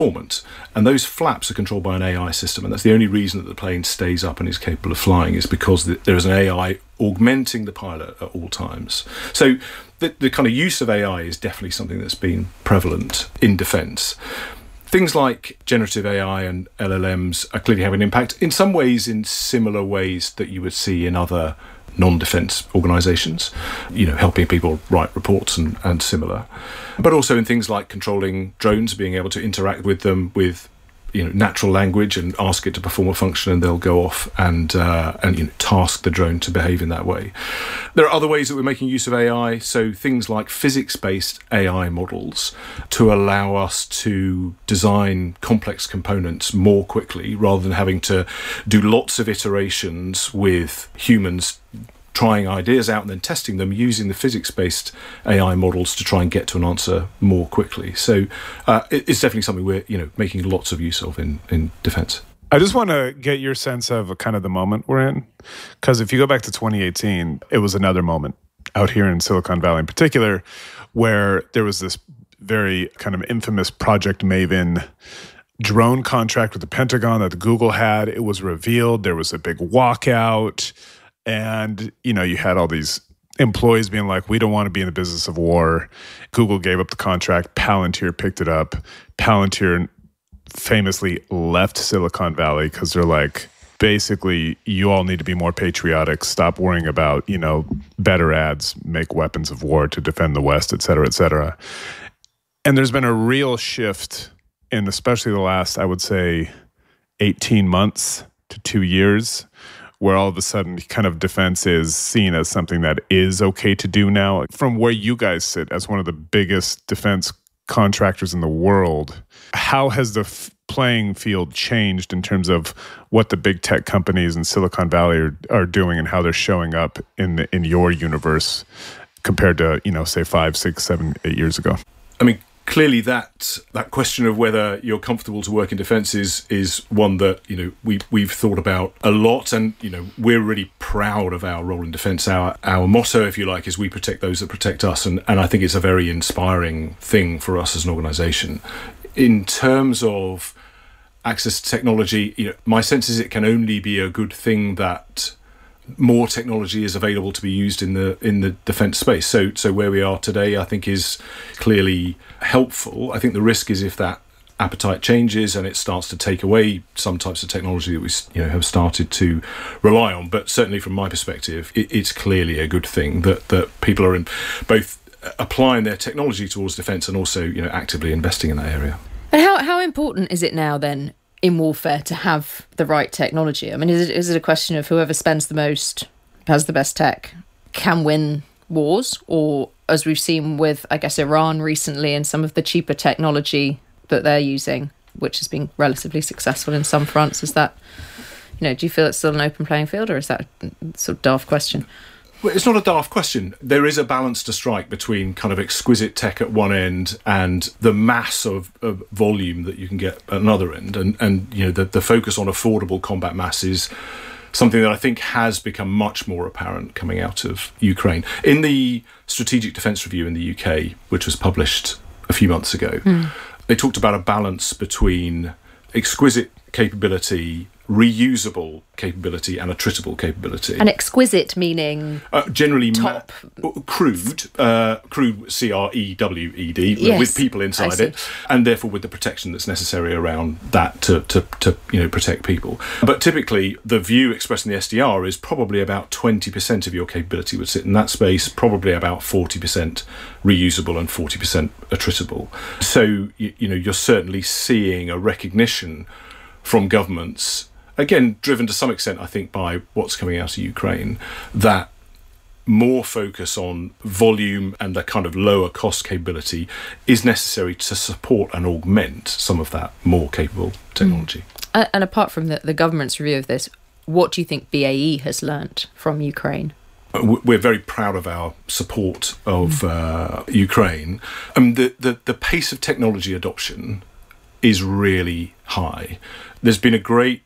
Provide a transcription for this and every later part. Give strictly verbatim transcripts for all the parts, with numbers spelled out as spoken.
performant. And those flaps are controlled by an A I system. And that's the only reason that the plane stays up and is capable of flying, is because there is an A I augmenting the pilot at all times. So the, the kind of use of A I is definitely something that's been prevalent in defence. Things like generative A I and L L Ms are clearly having an impact, in some ways in similar ways that you would see in other non-defence organisations, you know, helping people write reports and, and similar. But also in things like controlling drones, being able to interact with them with, you know, natural language and ask it to perform a function, and they'll go off and uh, and you know, task the drone to behave in that way. There are other ways that we're making use of A I, so things like physics-based A I models to allow us to design complex components more quickly, rather than having to do lots of iterations with humans trying ideas out and then testing them, using the physics-based A I models to try and get to an answer more quickly. So uh, it's definitely something we're, you know, making lots of use of in, in defence. I just want to get your sense of kind of the moment we're in, because if you go back to twenty eighteen, it was another moment out here in Silicon Valley in particular, where there was this very kind of infamous Project Maven drone contract with the Pentagon that Google had. It was revealed. There was a big walkout. And, you know, you had all these employees being like, we don't want to be in the business of war. Google gave up the contract. Palantir picked it up. Palantir famously left Silicon Valley because they're like, basically, you all need to be more patriotic. Stop worrying about, you know, better ads, make weapons of war to defend the West, et cetera, et cetera. And there's been a real shift in especially the last, I would say, eighteen months to two years, where all of a sudden kind of defense is seen as something that is okay to do now. From where you guys sit as one of the biggest defense contractors in the world, how has the f- playing field changed in terms of what the big tech companies in Silicon Valley are, are doing and how they're showing up in the, in your universe compared to, you know, say five, six, seven, eight years ago? I mean, clearly, that that question of whether you're comfortable to work in defence is is one that, you know, we we've thought about a lot, and, you know, we're really proud of our role in defence. Our our motto, if you like, is we protect those that protect us, and and I think it's a very inspiring thing for us as an organisation. In terms of access to technology, you know, my sense is it can only be a good thing that more technology is available to be used in the in the defence space. So so where we are today, I think, is clearly helpful. I think the risk is if that appetite changes and it starts to take away some types of technology that we, you know, have started to rely on. But certainly from my perspective, it, it's clearly a good thing that that people are in both applying their technology towards defence and also, you know, actively investing in that area. And how how important is it now then in warfare to have the right technology? I mean, is it, is it a question of whoever spends the most, has the best tech, can win wars? Or, as we've seen with, I guess, Iran recently and some of the cheaper technology that they're using, which has been relatively successful in some fronts, is that, you know, do you feel it's still an open playing field, or is that a sort of daft question? Well, it's not a daft question. There is a balance to strike between kind of exquisite tech at one end and the mass of, of volume that you can get at another end. And, and you know, the, the focus on affordable combat mass is something that I think has become much more apparent coming out of Ukraine. In the Strategic Defence Review in the U K, which was published a few months ago, mm. they talked about a balance between exquisite capability, reusable capability and attritable capability. And exquisite meaning? Uh, generally top. Ma- crude, uh, crude C R E W E D, yes, with people inside it, and therefore with the protection that's necessary around that to, to, to you know, protect people. But typically, the view expressed in the S D R is probably about twenty percent of your capability would sit in that space, probably about forty percent reusable and forty percent attritable. So, you, you know, you're certainly seeing a recognition from governments, again, driven to some extent, I think, by what's coming out of Ukraine, that more focus on volume and the kind of lower cost capability is necessary to support and augment some of that more capable technology. Mm. And apart from the, the government's review of this, what do you think B A E has learnt from Ukraine? We're very proud of our support of uh, Ukraine. Um, the, the, the pace of technology adoption is really high. There's been a great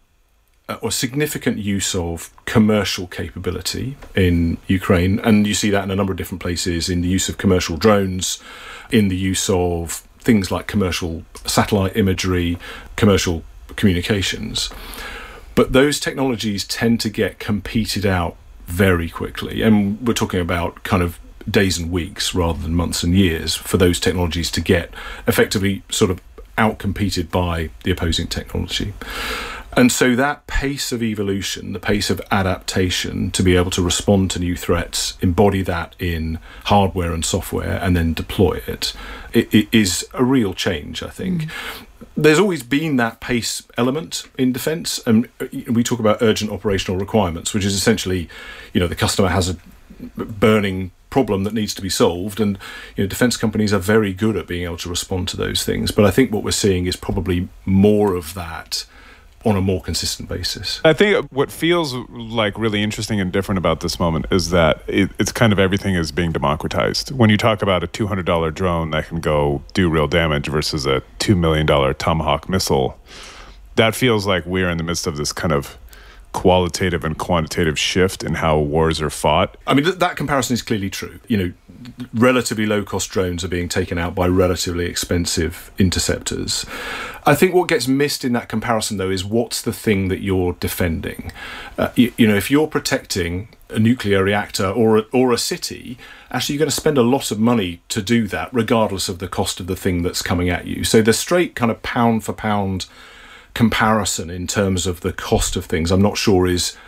uh, or significant use of commercial capability in Ukraine, and you see that in a number of different places, in the use of commercial drones, in the use of things like commercial satellite imagery, commercial communications. But those technologies tend to get competed out very quickly. And we're talking about kind of days and weeks rather than months and years for those technologies to get effectively sort of outcompeted by the opposing technology. And so that pace of evolution, the pace of adaptation to be able to respond to new threats, embody that in hardware and software, and then deploy it, it, it is a real change, I think. Mm. There's always been that pace element in defence, and we talk about urgent operational requirements, which is essentially, you know, the customer has a burning problem that needs to be solved, and you know, defence companies are very good at being able to respond to those things. But I think what we're seeing is probably more of that on a more consistent basis. I think what feels like really interesting and different about this moment is that it, it's kind of everything is being democratized. When you talk about a two hundred dollars drone that can go do real damage versus a two million dollars Tomahawk missile, that feels like we're in the midst of this kind of qualitative and quantitative shift in how wars are fought. I mean, th- that comparison is clearly true. You know, relatively low-cost drones are being taken out by relatively expensive interceptors. I think what gets missed in that comparison, though, is what's the thing that you're defending. Uh, you, you know, if you're protecting a nuclear reactor or a, or a city, actually you're going to spend a lot of money to do that, regardless of the cost of the thing that's coming at you. So the straight kind of pound-for-pound comparison in terms of the cost of things, I'm not sure is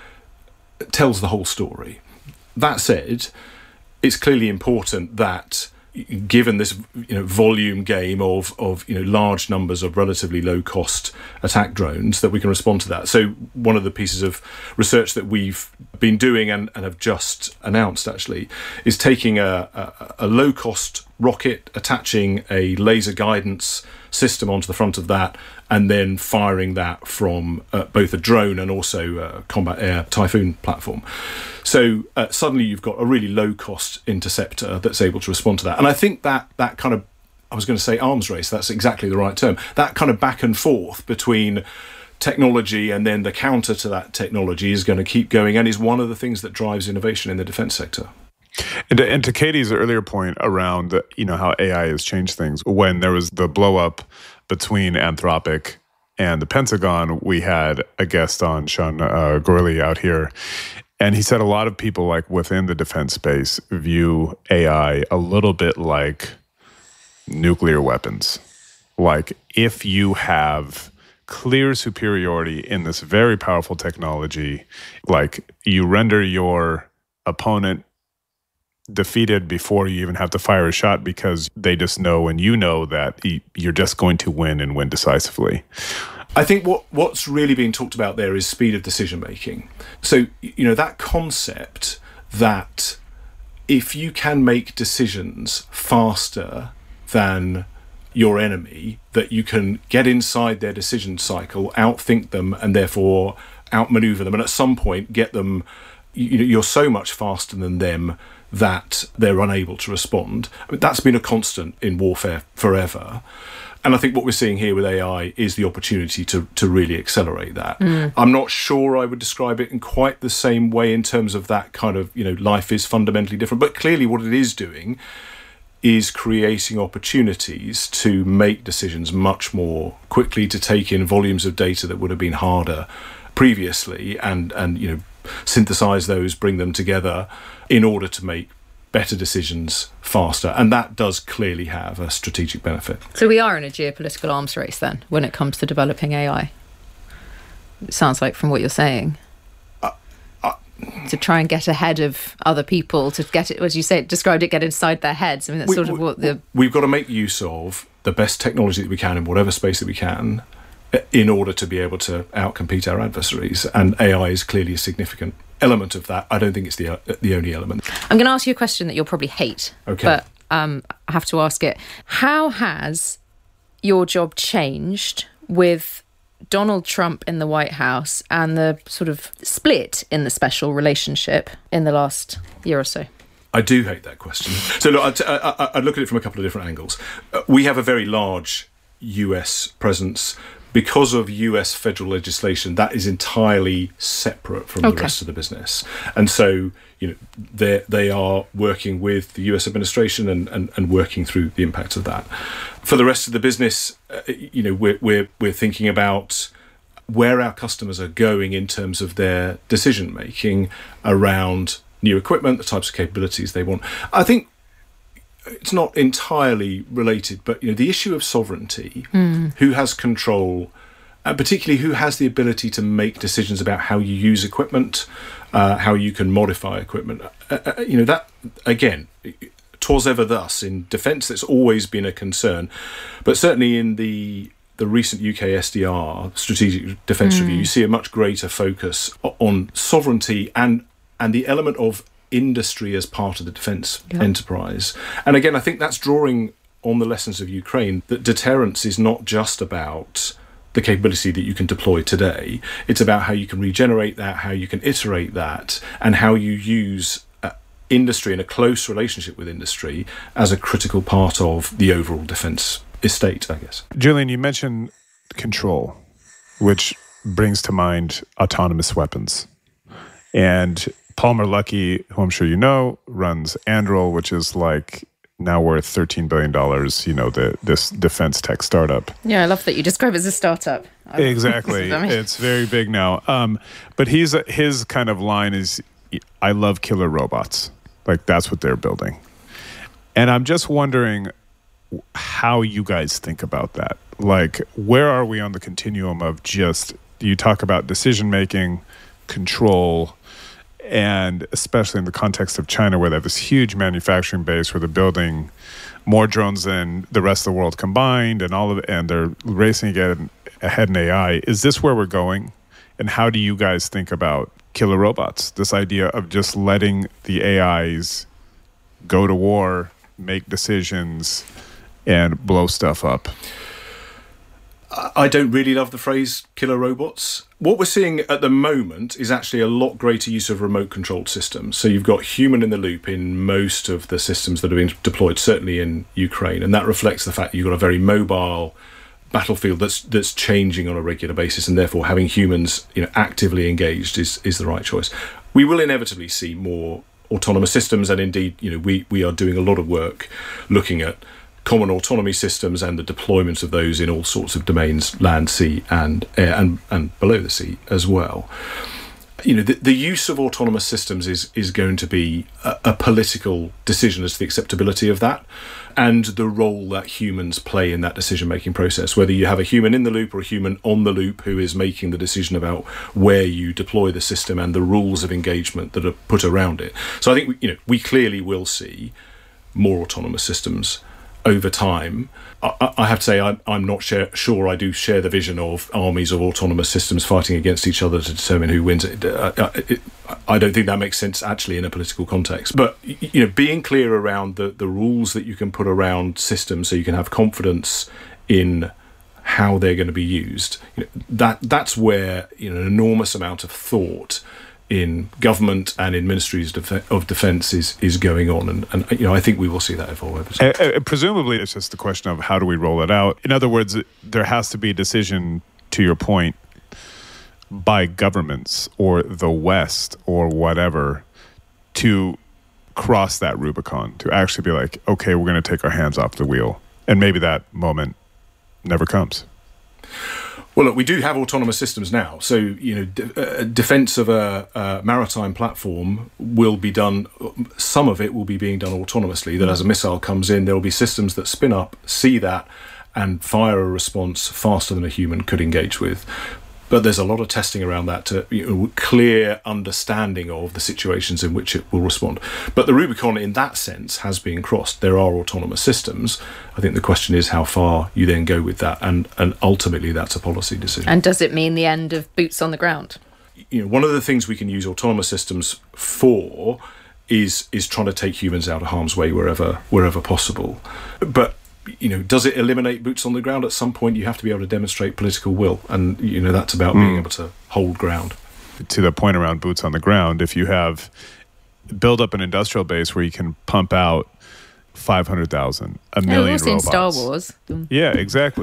tells the whole story. That said, it's clearly important that, given this you know volume game of of you know large numbers of relatively low cost attack drones, that we can respond to that. So one of the pieces of research that we've been doing and, and have just announced actually is taking a, a, a low cost rocket, attaching a laser guidance system onto the front of that, and then firing that from uh, both a drone and also a combat air Typhoon platform. So uh, suddenly you've got a really low-cost interceptor that's able to respond to that. And I think that that kind of, I was going to say arms race, that's exactly the right term, that kind of back and forth between technology and then the counter to that technology is going to keep going, and is one of the things that drives innovation in the defence sector. And to, and to Katie's earlier point around, you know, how A I has changed things, when there was the blow up between Anthropic and the Pentagon, we had a guest on, Sean uh, Gourley, out here, and he said a lot of people, like within the defense space, view A I a little bit like nuclear weapons. Like, if you have clear superiority in this very powerful technology, like you render your opponent defeated before you even have to fire a shot, because they just know and you know that you're just going to win and win decisively. I think what what's really being talked about there is speed of decision making. So, you know, that concept that if you can make decisions faster than your enemy, that you can get inside their decision cycle, outthink them, and therefore outmaneuver them, and at some point get them, you know, you're so much faster than them that they're unable to respond. I mean, that's been a constant in warfare forever. And I think what we're seeing here with A I is the opportunity to to really accelerate that. Mm. I'm not sure I would describe it in quite the same way in terms of that kind of, you know, life is fundamentally different. But clearly what it is doing is creating opportunities to make decisions much more quickly, to take in volumes of data that would have been harder previously, and, and you know, synthesize those, bring them together in order to make better decisions faster. And that does clearly have a strategic benefit. So we are in a geopolitical arms race then when it comes to developing A I. It sounds like from what you're saying. Uh, uh, to try and get ahead of other people, to get it, as you say, described it, get inside their heads. I mean, that's we, sort of what the... We've got to make use of the best technology that we can in whatever space that we can in order to be able to outcompete our adversaries. And A I is clearly a significant element of that. I don't think it's the uh, the only element. I'm going to ask you a question that you'll probably hate, okay. but um, I have to ask it. How has your job changed with Donald Trump in the White House and the sort of split in the special relationship in the last year or so? I do hate that question. So look, I'd, I, I'd look at it from a couple of different angles. Uh, we have a very large U S presence. because of U S federal legislation, that is entirely separate from Okay. the rest of the business. And so, you know, they they are working with the U S administration and, and, and working through the impact of that. For the rest of the business, uh, you know, we're, we're, we're thinking about where our customers are going in terms of their decision making around new equipment, the types of capabilities they want. I think it's not entirely related, but you know, the issue of sovereignty, mm. who has control, and particularly who has the ability to make decisions about how you use equipment, uh, how you can modify equipment. Uh, uh, you know, that again, twas ever thus in defence. That's always been a concern, but certainly in the the recent U K S D R Strategic Defence mm. Review, you see a much greater focus on sovereignty and and the element of industry as part of the defence yep. enterprise. And again, I think that's drawing on the lessons of Ukraine, that deterrence is not just about the capability that you can deploy today. It's about how you can regenerate that, how you can iterate that, and how you use uh, industry and a close relationship with industry as a critical part of the overall defence estate, I guess. Julian, you mentioned control, which brings to mind autonomous weapons. And Palmer Luckey, who I'm sure you know, runs Anduril, which is like now worth thirteen billion dollars, you know, the this defense tech startup. Yeah, I love that you describe it as a startup. Exactly. It's very big now. Um, but he's his kind of line is, I love killer robots. Like, that's what they're building. And I'm just wondering how you guys think about that. Like, where are we on the continuum of just, you talk about decision-making, control, and especially in the context of China, where they have this huge manufacturing base where they're building more drones than the rest of the world combined, and all of it, and they're racing again ahead in A I. Is this where we're going? And how do you guys think about killer robots? This idea of just letting the A Is go to war, make decisions, and blow stuff up. I don't really love the phrase killer robots. What we're seeing at the moment is actually a lot greater use of remote controlled systems. So you've got human in the loop in most of the systems that are being deployed, certainly in Ukraine. And that reflects the fact that you've got a very mobile battlefield that's that's changing on a regular basis, and therefore having humans, you know, actively engaged is, is the right choice. We will inevitably see more autonomous systems, and indeed, you know, we, we are doing a lot of work looking at common autonomy systems and the deployment of those in all sorts of domains, land, sea, and air, and, and below the sea as well. You know, the, the use of autonomous systems is is going to be a, a political decision as to the acceptability of that, and the role that humans play in that decision-making process, whether you have a human in the loop or a human on the loop who is making the decision about where you deploy the system and the rules of engagement that are put around it. So I think we, you know, we clearly will see more autonomous systems over time. I, I have to say I'm, I'm not share, sure I do share the vision of armies of autonomous systems fighting against each other to determine who wins it. Uh, it. I don't think that makes sense actually in a political context. But you know, being clear around the, the rules that you can put around systems so you can have confidence in how they're going to be used, you know, that that's where, you know, an enormous amount of thought in government and in ministries of defence is, is going on. And, and, you know, I think we will see that evolve over time. Uh, uh, presumably, it's just the question of how do we roll it out? In other words, there has to be a decision, to your point, by governments or the West or whatever to cross that Rubicon, to actually be like, okay, we're going to take our hands off the wheel. And maybe that moment never comes. Well, look, we do have autonomous systems now. So, you know, de- uh, defence of a, a maritime platform will be done, some of it will be being done autonomously, that as a missile comes in, there will be systems that spin up, see that, and fire a response faster than a human could engage with. But there's a lot of testing around that to, you know, clear understanding of the situations in which it will respond. But the Rubicon in that sense has been crossed. There are autonomous systems. I think the question is how far you then go with that, and, and ultimately that's a policy decision. And does it mean the end of boots on the ground? You know, one of the things we can use autonomous systems for is is trying to take humans out of harm's way wherever wherever possible. But you know, does it eliminate boots on the ground? At some point, you have to be able to demonstrate political will, and you know that's about mm. being able to hold ground. To the point around boots on the ground, if you have build up an industrial base where you can pump out five hundred thousand, a million yeah, robots. In Star Wars. Yeah, exactly.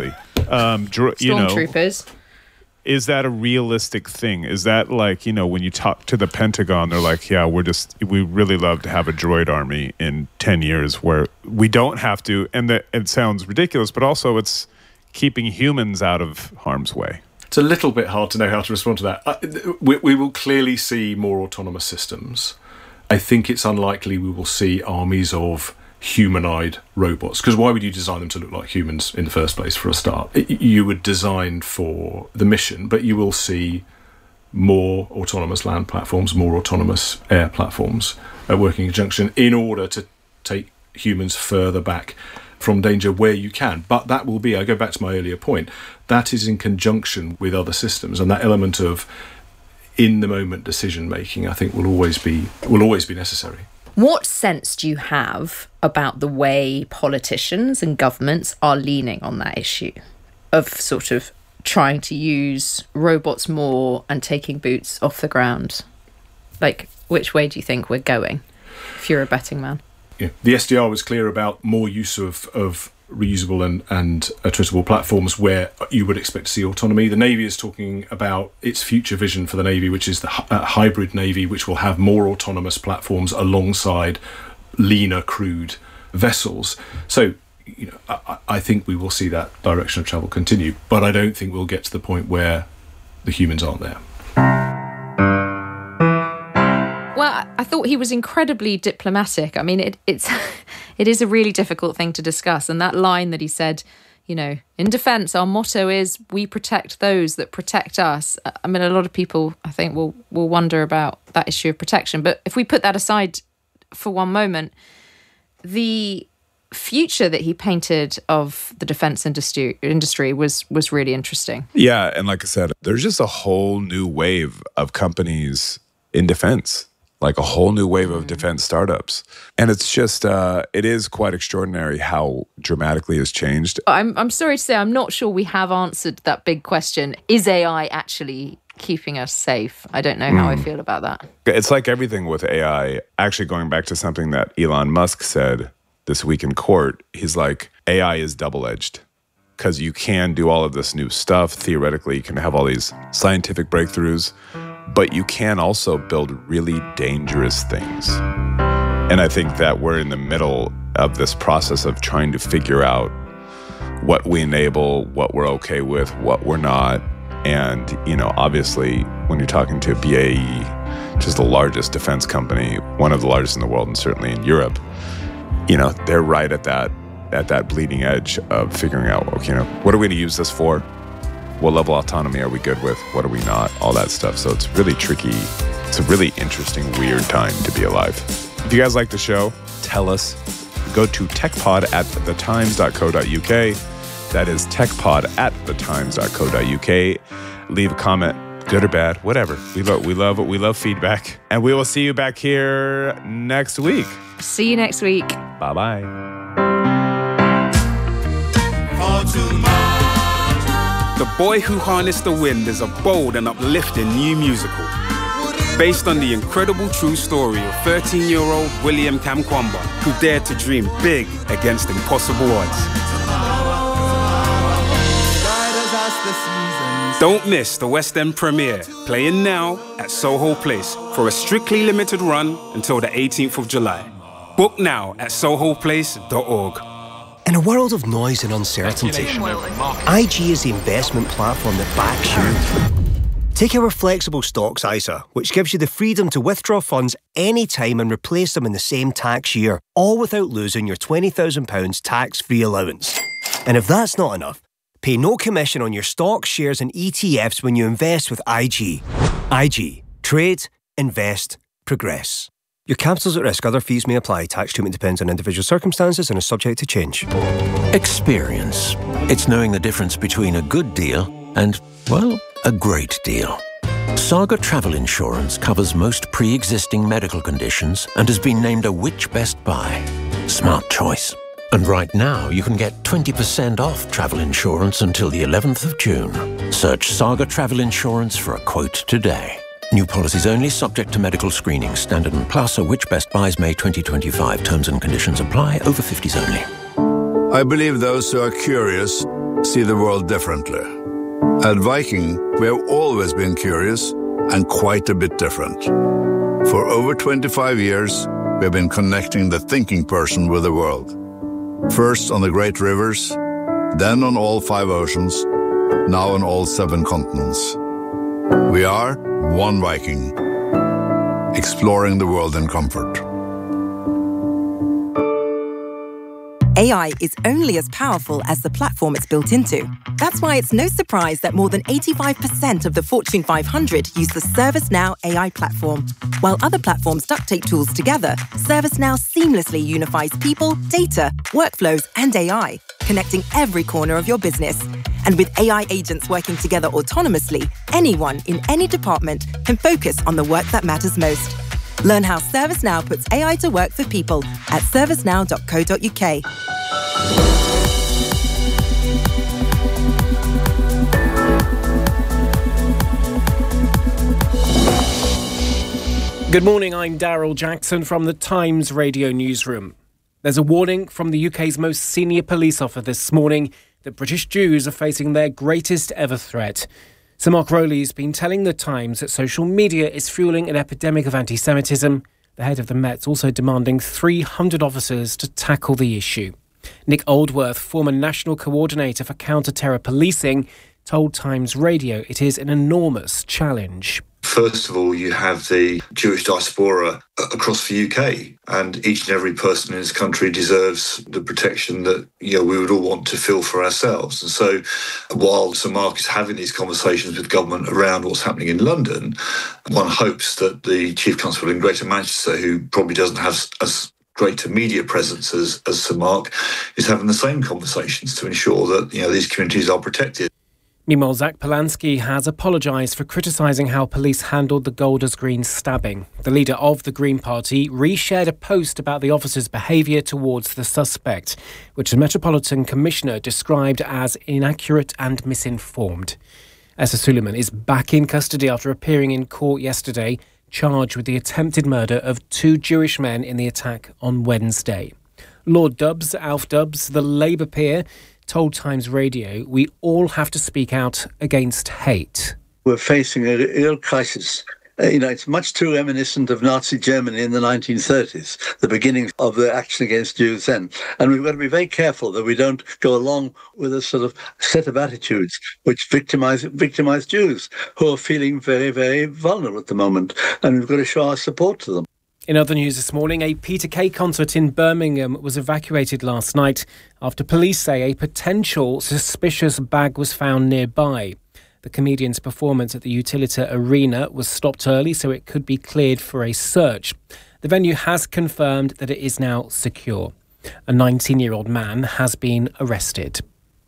um, dr- you know, Stormtroopers. Is that a realistic thing? Is that like, you know, when you talk to the Pentagon, they're like, yeah, we're just, we really love to have a droid army in ten years where we don't have to, and that it sounds ridiculous, but also it's keeping humans out of harm's way. It's a little bit hard to know how to respond to that. Uh, we, we will clearly see more autonomous systems. I think it's unlikely we will see armies of humanoid robots, because why would you design them to look like humans in the first place for a start? You would design for the mission, but you will see more autonomous land platforms, more autonomous air platforms uh, working in conjunction in order to take humans further back from danger where you can. But that will be, I go back to my earlier point, that is in conjunction with other systems, and that element of in the moment decision making I think will always be will always be necessary. What sense do you have about the way politicians and governments are leaning on that issue of sort of trying to use robots more and taking boots off the ground? Like, which way do you think we're going, if you're a betting man? Yeah. The S D R was clear about more use of, of reusable and, and attritable platforms where you would expect to see autonomy. The Navy is talking about its future vision for the Navy, which is the uh, hybrid Navy, which will have more autonomous platforms alongside leaner crewed vessels. So, you know, I, I think we will see that direction of travel continue, but I don't think we'll get to the point where the humans aren't there. Well, I thought he was incredibly diplomatic. I mean, it, it's it is a really difficult thing to discuss. And that line that he said, you know, in defence, our motto is we protect those that protect us. I mean, a lot of people, I think, will will wonder about that issue of protection. But if we put that aside for one moment, the future that he painted of the defence industry industry was was really interesting. Yeah, and like I said, there's just a whole new wave of companies in defence. Like a whole new wave of defense startups. And it's just, uh, it is quite extraordinary how dramatically it's changed. I'm, I'm sorry to say, I'm not sure we have answered that big question. Is A I actually keeping us safe? I don't know how mm. I feel about that. It's like everything with A I. Actually, going back to something that Elon Musk said this week in court, he's like, A I is double-edged. Because you can do all of this new stuff. Theoretically, you can have all these scientific breakthroughs. But you can also build really dangerous things. And I think that we're in the middle of this process of trying to figure out what we enable, what we're okay with, what we're not. And, you know, obviously, when you're talking to B A E, which is the largest defense company, one of the largest in the world and certainly in Europe, you know, they're right at that at that bleeding edge of figuring out, okay, you know, what are we going to use this for? What level of autonomy are we good with? What are we not? All that stuff. So it's really tricky. It's a really interesting, weird time to be alive. If you guys like the show, tell us. Go to techpod at the times dot co dot uk. That is techpod at the times dot co dot uk. Leave a comment, good or bad, whatever. We love, we love, we love feedback. And we will see you back here next week. See you next week. Bye-bye. The Boy Who Harnessed the Wind is a bold and uplifting new musical based on the incredible true story of thirteen-year-old William Kamkwamba, who dared to dream big against impossible odds. Don't miss the West End premiere, playing now at Soho Place for a strictly limited run until the eighteenth of July. Book now at soho place dot org. In a world of noise and uncertainty, I G is the investment platform that backs you. Take our flexible stocks I S A, which gives you the freedom to withdraw funds anytime and replace them in the same tax year, all without losing your twenty thousand pounds tax-free allowance. And if that's not enough, pay no commission on your stocks, shares and E T Fs when you invest with I G. I G. Trade, invest, progress. Your capital's at risk. Other fees may apply. Tax treatment depends on individual circumstances and is subject to change. Experience. It's knowing the difference between a good deal and, well, a great deal. Saga Travel Insurance covers most pre-existing medical conditions and has been named a Which Best Buy. Smart choice. And right now, you can get twenty percent off travel insurance until the eleventh of June. Search Saga Travel Insurance for a quote today. New policies only, subject to medical screening. Standard and Plus, or Which Best Buys May twenty twenty-five. Terms and conditions apply. Over fifties only. I believe those who are curious see the world differently. At Viking, we have always been curious and quite a bit different. For over twenty-five years, we have been connecting the thinking person with the world. First on the great rivers, then on all five oceans, now on all seven continents. We are one Viking, exploring the world in comfort. A I is only as powerful as the platform it's built into. That's why it's no surprise that more than eighty-five percent of the Fortune five hundred use the ServiceNow A I platform. While other platforms duct tape tools together, ServiceNow seamlessly unifies people, data, workflows, and A I, connecting every corner of your business. And with A I agents working together autonomously, anyone in any department can focus on the work that matters most. Learn how ServiceNow puts A I to work for people at servicenow dot co dot uk. Good morning, I'm Daryl Jackson from the Times Radio Newsroom. There's a warning from the U K's most senior police officer this morning that British Jews are facing their greatest ever threat. Sir Mark Rowley's been telling The Times that social media is fueling an epidemic of anti-Semitism. The head of the Met's also demanding three hundred officers to tackle the issue. Nick Oldworth, former national coordinator for counter-terror policing, told Times Radio it is an enormous challenge. First of all, you have the Jewish diaspora across the U K, and each and every person in this country deserves the protection that, you know, we would all want to feel for ourselves. And so while Sir Mark is having these conversations with government around what's happening in London, one hopes that the Chief Constable in Greater Manchester, who probably doesn't have as great a media presence as, as Sir Mark, is having the same conversations to ensure that, you know, these communities are protected. Meanwhile, Zach Polanski has apologised for criticising how police handled the Golders Green stabbing. The leader of the Green Party reshared a post about the officer's behaviour towards the suspect, which the Metropolitan Commissioner described as inaccurate and misinformed. Essa Suleiman is back in custody after appearing in court yesterday, charged with the attempted murder of two Jewish men in the attack on Wednesday. Lord Dubs, Alf Dubs, the Labour peer, told Times Radio, we all have to speak out against hate. We're facing a real crisis. Uh, you know, it's much too reminiscent of Nazi Germany in the nineteen thirties, the beginning of the action against Jews then. And we've got to be very careful that we don't go along with a sort of set of attitudes which victimize victimize Jews who are feeling very, very vulnerable at the moment. And we've got to show our support to them. In other news this morning, a Peter Kay concert in Birmingham was evacuated last night after police say a potential suspicious bag was found nearby. The comedian's performance at the Utilita Arena was stopped early so it could be cleared for a search. The venue has confirmed that it is now secure. A nineteen-year-old man has been arrested.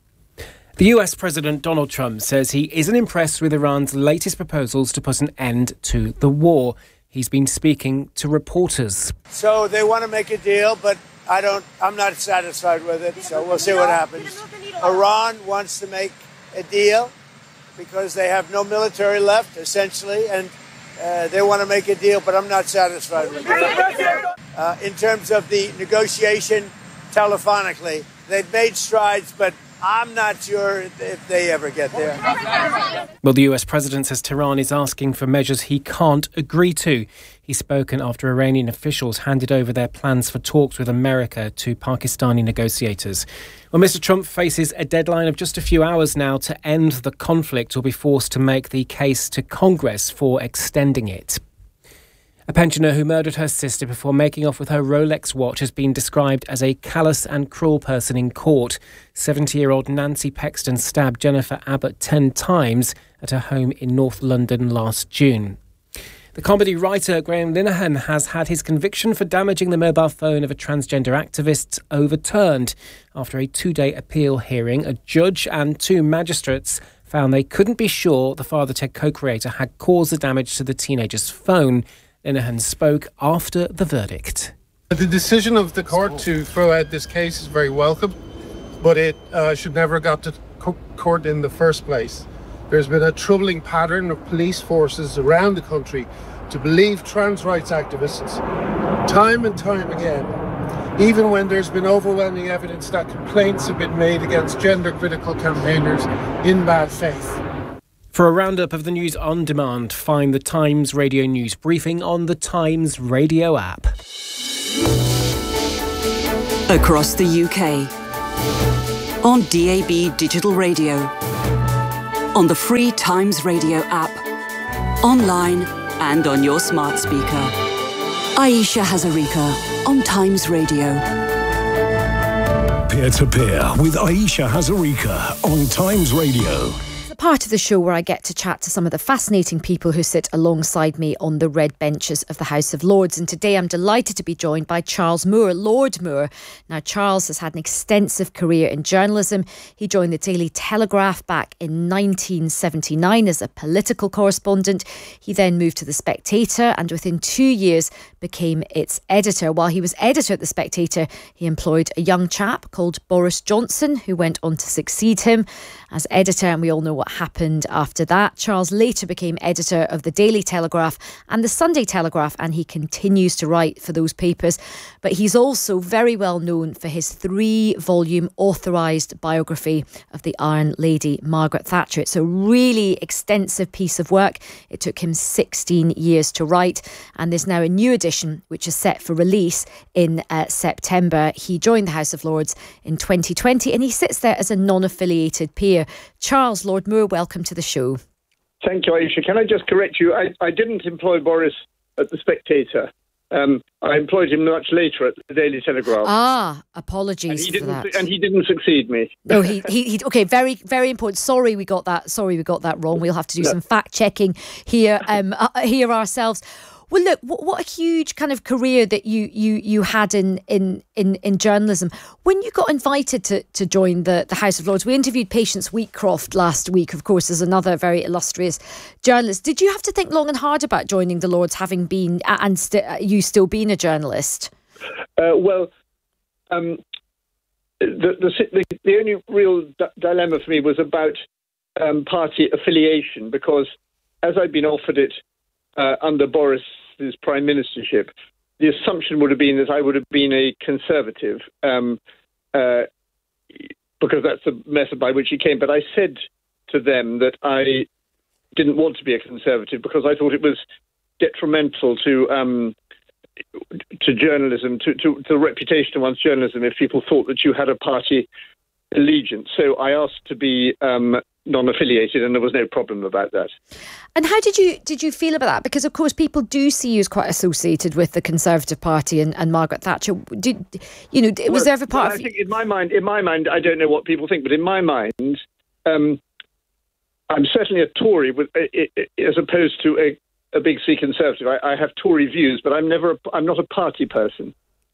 The U S President Donald Trump says he isn't impressed with Iran's latest proposals to put an end to the war. He's been speaking to reporters. So they want to make a deal, but I don't, I'm not satisfied with it. So we'll see what happens. Iran wants to make a deal because they have no military left, essentially, and uh, they want to make a deal, but I'm not satisfied with it. Uh, in terms of the negotiation telephonically, they've made strides, but I'm not sure if they ever get there. Well, the U S president says Tehran is asking for measures he can't agree to. He's spoken after Iranian officials handed over their plans for talks with America to Pakistani negotiators. Well, Mister Trump faces a deadline of just a few hours now to end the conflict or be forced to make the case to Congress for extending it. A pensioner who murdered her sister before making off with her Rolex watch has been described as a callous and cruel person in court. seventy-year-old Nancy Pexton stabbed Jennifer Abbott ten times at her home in North London last June. The comedy writer Graham Linehan has had his conviction for damaging the mobile phone of a transgender activist overturned. After a two-day appeal hearing, a judge and two magistrates found they couldn't be sure the Father Ted co-creator had caused the damage to the teenager's phone. Linehan spoke after the verdict. The decision of the court to throw out this case is very welcome, but it uh, should never have got to co- court in the first place. There's been a troubling pattern of police forces around the country to believe trans rights activists time and time again even when there's been overwhelming evidence that complaints have been made against gender-critical campaigners in bad faith. For a roundup of the news on demand, find the Times Radio News Briefing on the Times Radio app. Across the U K, on D A B digital radio, on the free Times Radio app, online and on your smart speaker. Ayesha Hazarika on Times Radio. Peer to Peer with Ayesha Hazarika on Times Radio. Part of the show where I get to chat to some of the fascinating people who sit alongside me on the red benches of the House of Lords. And today I'm delighted to be joined by Charles Moore, Lord Moore. Now, Charles has had an extensive career in journalism. He joined the Daily Telegraph back in nineteen seventy-nine as a political correspondent. He then moved to The Spectator and within two years became its editor. While he was editor at The Spectator, he employed a young chap called Boris Johnson, who went on to succeed him as editor, and we all know what happened after that. Charles later became editor of the Daily Telegraph and the Sunday Telegraph, and he continues to write for those papers. But he's also very well known for his three-volume authorised biography of the Iron Lady, Margaret Thatcher. It's a really extensive piece of work. It took him sixteen years to write, and there's now a new edition which is set for release in uh, September. He joined the House of Lords in twenty twenty, and he sits there as a non-affiliated peer. Charles, Lord Moore, welcome to the show. Thank you, Ayesha. Can I just correct you? I, I didn't employ Boris at The Spectator. Um, I employed him much later at the Daily Telegraph. Ah, apologies and he for didn't, that. And he didn't succeed me. No, he, he, he, okay, very, very important. Sorry we got that, sorry we got that wrong. We'll have to do No. some fact-checking here, um, uh, here ourselves. Well, look, what, what a huge kind of career that you you you had in in in, in journalism. When you got invited to, to join the, the House of Lords, we interviewed Patience Wheatcroft last week, of course, as another very illustrious journalist. Did you have to think long and hard about joining the Lords, having been, and st- you still being a journalist? Uh, well, um, the, the the the only real d- dilemma for me was about um, party affiliation, because as I'd been offered it uh, under Boris's prime ministership, the assumption would have been that I would have been a conservative, um, uh, because that's the method by which he came. But I said to them that I didn't want to be a conservative because I thought it was detrimental to um, to journalism, to, to, to the reputation of one's journalism, if people thought that you had a party allegiance. So I asked to be um, non-affiliated, and there was no problem about that. And how did you did you feel about that? Because of course people do see you as quite associated with the Conservative Party and, and Margaret Thatcher. Did you know? Was well, there ever part well, of? I think in my mind, in my mind, I don't know what people think, but in my mind, um, I'm certainly a Tory, with, as opposed to a, a big C Conservative. I, I have Tory views, but I'm never. A, I'm not a party person.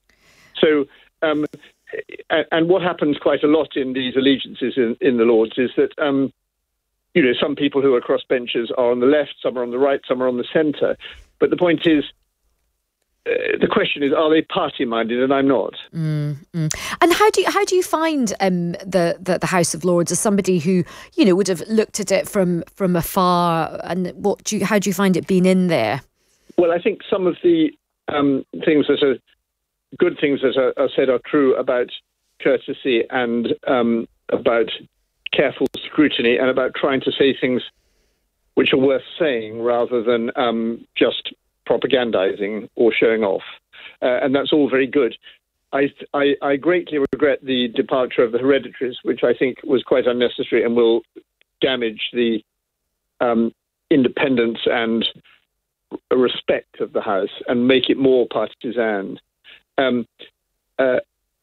So. Um, and what happens quite a lot in these allegiances in, in the Lords is that, um, you know, some people who are crossbenchers are on the left, some are on the right, some are on the centre. But the point is, uh, the question is, are they party-minded? And I'm not. Mm, mm. And how do you, how do you find um, the, the the House of Lords as somebody who, you know, would have looked at it from from afar? And what do you, how do you find it being in there? Well, I think some of the um, things that are good things that are, are said are true about courtesy and um, about careful scrutiny and about trying to say things which are worth saying rather than um, just propagandizing or showing off. Uh, and that's all very good. I, I, I greatly regret the departure of the hereditaries, which I think was quite unnecessary and will damage the um, independence and respect of the House and make it more partisan. Um, uh,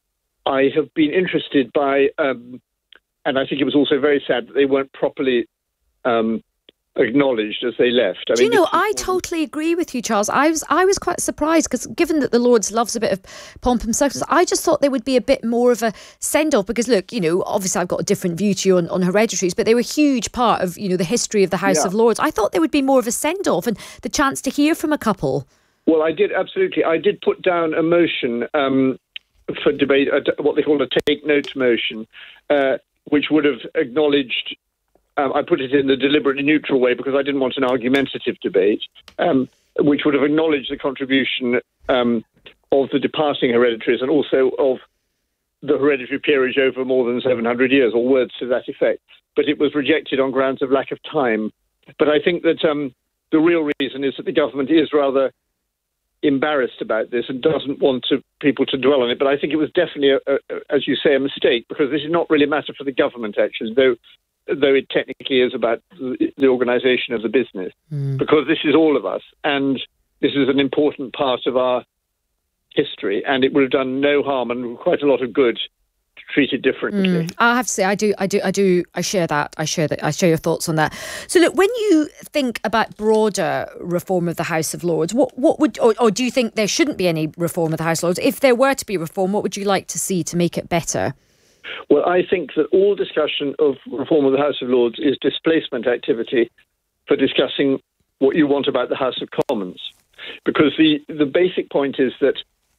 I have been interested by, um, and I think it was also very sad that they weren't properly um, acknowledged as they left. I Do mean, you know, I totally agree with you, Charles. I was I was quite surprised because given that the Lords loves a bit of pomp and circumstance, I just thought there would be a bit more of a send-off because, look, you know, obviously I've got a different view to you on, on hereditaries, but they were a huge part of, you know, the history of the House Yeah. of Lords. I thought there would be more of a send-off and the chance to hear from a couple. Well, I did, absolutely. I did put down a motion um, for debate, uh, what they call a take-note motion, uh, which would have acknowledged, um, I put it in the deliberately neutral way because I didn't want an argumentative debate, um, which would have acknowledged the contribution um, of the departing hereditaries and also of the hereditary peerage over more than seven hundred years, or words to that effect. But it was rejected on grounds of lack of time. But I think that um, the real reason is that the government is rather embarrassed about this and doesn't want to, people to dwell on it. But I think it was definitely, a, a, as you say, a mistake, because this is not really a matter for the government, actually, though though it technically is about the, the organisation of the business, mm. because this is all of us, and this is an important part of our history, and it would have done no harm and quite a lot of good to treat it differently. Mm. I have to say, I do, I do, I do, I share that. I share that. I share your thoughts on that. So, look, when you think about broader reform of the House of Lords, what, what would, or, or do you think there shouldn't be any reform of the House of Lords? If there were to be reform, what would you like to see to make it better? Well, I think that all discussion of reform of the House of Lords is displacement activity for discussing what you want about the House of Commons. Because the, the basic point is that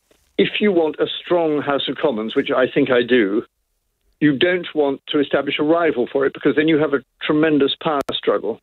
if you want a strong House of Commons, which I think I do, you don't want to establish a rival for it, because then you have a tremendous power struggle.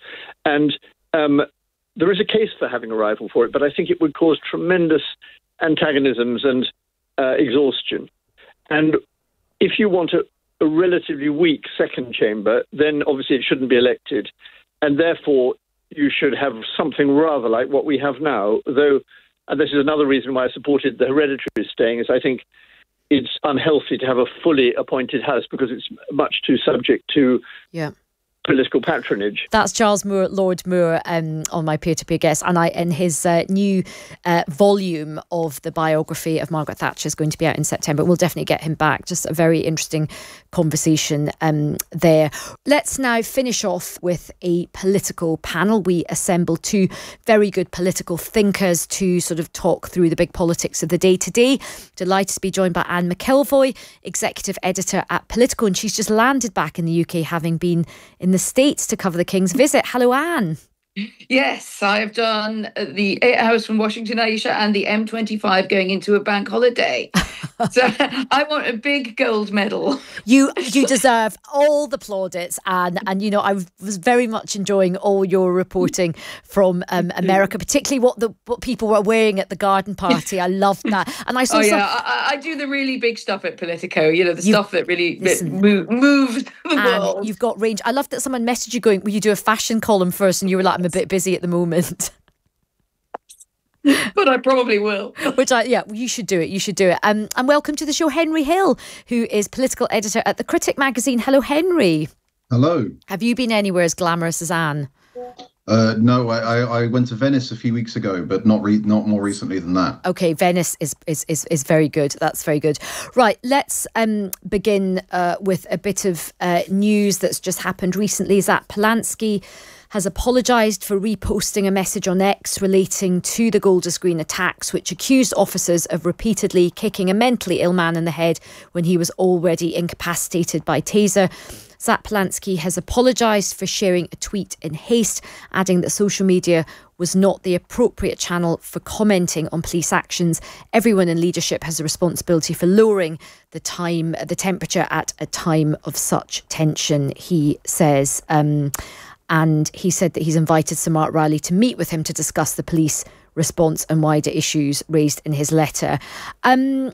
And um, there is a case for having a rival for it, but I think it would cause tremendous antagonisms and uh, exhaustion. And if you want a, a relatively weak second chamber, then obviously it shouldn't be elected. And therefore, you should have something rather like what we have now, though, and this is another reason why I supported the hereditary staying, is I think it's unhealthy to have a fully appointed House, because it's much too subject to yeah. political patronage. That's Charles Moore, Lord Moore, um, on my peer-to-peer guest, and I in his uh, new uh, volume of the biography of Margaret Thatcher is going to be out in September. We'll definitely get him back. Just a very interesting conversation um, there. Let's now finish off with a political panel. We assembled two very good political thinkers to sort of talk through the big politics of the day today. Delighted to be joined by Anne McElvoy, executive editor at Politico, and she's just landed back in the U K, having been in the States to cover the King's visit. Hello, Anne. Yes, I've done the eight hours from Washington, Aisha, and the M twenty-five going into a bank holiday. So I want a big gold medal. You you deserve all the plaudits, Anne. And, you know, I was very much enjoying all your reporting from um, America, particularly what the what people were wearing at the garden party. I loved that. And I saw oh, some... yeah, I, I do the really big stuff at Politico, you know, the you, stuff that really listen, move, moves the Anne, world. You've got range. I loved that someone messaged you going, will you do a fashion column first? And you were like, I'm a bit busy at the moment. But I probably will. Which I, yeah, you should do it. You should do it. Um, and welcome to the show, Henry Hill, who is political editor at The Critic magazine. Hello, Henry. Hello. Have you been anywhere as glamorous as Anne? Uh, no, I, I went to Venice a few weeks ago, but not re- not more recently than that. Okay, Venice is is is, is very good. That's very good. Right, let's um, begin uh, with a bit of uh, news that's just happened recently. Zach Polanski has apologised for reposting a message on X relating to the Golders Green attacks, which accused officers of repeatedly kicking a mentally ill man in the head when he was already incapacitated by taser. Zach Polanski has apologised for sharing a tweet in haste, adding that social media was not the appropriate channel for commenting on police actions. Everyone in leadership has a responsibility for lowering the time, the temperature at a time of such tension, he says. Um, and he said that he's invited Sir Mark Riley to meet with him to discuss the police response and wider issues raised in his letter. Um,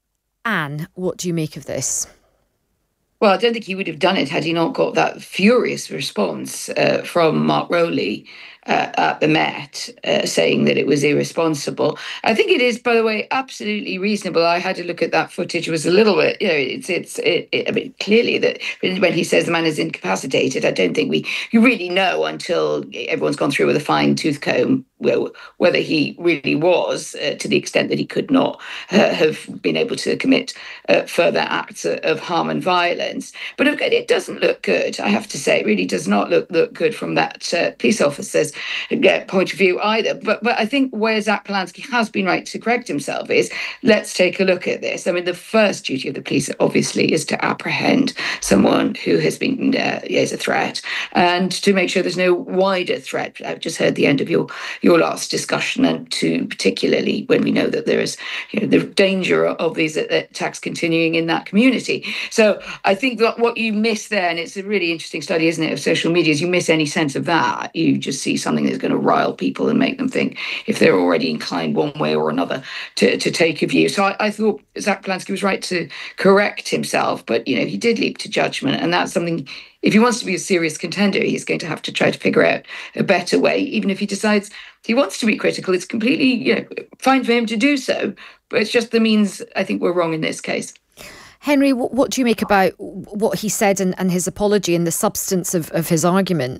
Anne, what do you make of this? Well, I don't think he would have done it had he not got that furious response uh, from Mark Rowley uh, at the Met, uh, saying that it was irresponsible. I think it is, by the way, absolutely reasonable. I had to look at that footage. It was a little bit, you know, it's, it's, it, it, I mean, clearly that when he says the man is incapacitated, I don't think we you really know until everyone's gone through with a fine tooth comb well, whether he really was, uh, to the extent that he could not uh, have been able to commit uh, further acts of harm and violence. But it doesn't look good, I have to say. It really does not look, look good from that uh, police officer's uh, point of view either. But but I think where Zach Polanski has been right to correct himself is, let's take a look at this. I mean, the first duty of the police, obviously, is to apprehend someone who has been uh, is a threat, and to make sure there's no wider threat. I've just heard the end of your your last discussion, and to particularly when we know that there is, you know, the danger of these attacks continuing in that community. So I think that what you miss there, and it's a really interesting study, isn't it, of social media, is you miss any sense of that. You just see something that's going to rile people and make them think, if they're already inclined one way or another, to, to take a view. So I, I thought Zach Polanski was right to correct himself, but, you know, he did leap to judgment, and that's something, if he wants to be a serious contender, he's going to have to try to figure out a better way. Even if he decides he wants to be critical, it's completely, you know, fine for him to do so, but it's just the means I think we're wrong in this case. Henry, what, what do you make about what he said and, and his apology and the substance of, of his argument?